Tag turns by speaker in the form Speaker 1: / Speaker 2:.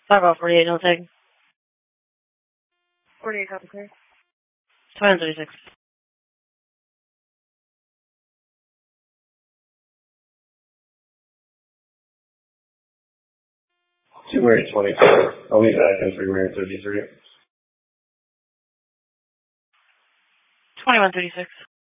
Speaker 1: Talk about 48, no tag.
Speaker 2: 48, copy clear.
Speaker 1: 2136.
Speaker 3: Two Mary 24. I'll leave that in 3 Mary 33.
Speaker 1: 2136.